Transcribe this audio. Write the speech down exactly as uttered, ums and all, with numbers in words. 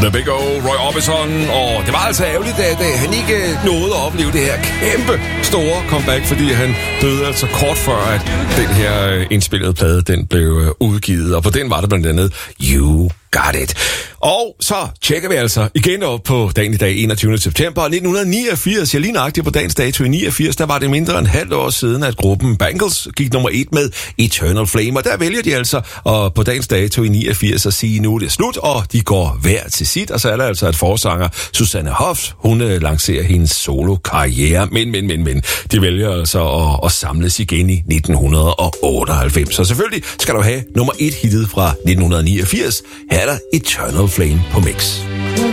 The Big O, Roy Orbison, og det var altså ærgerligt, at han ikke nåede at opleve det her kæmpe store comeback, fordi han døde altså kort før, at den her indspillede plade, den blev udgivet, og på den var der blandt andet You Got It. Og så tjekker vi altså igen op på dagen i dag, enogtyvende september nitten niogfirs. Ja, lige nøjagtigt på dagens dato i niogfirs, der var det mindre end halvt år siden, at gruppen Bangles gik nummer et med Eternal Flame. Og der vælger de altså og på dagens dato i niogfirs at sige, nu er det slut, og de går hver til sit. Og så er der altså et forsanger, Susanne Hoffs, hun lancerer hendes solo-karriere. Men, men, men, men, de vælger altså at, at samles igen i nitten otteoghalvfems. Så selvfølgelig skal du have nummer et hittet fra nitten niogfirs. Her er der Eternal Flame på mix.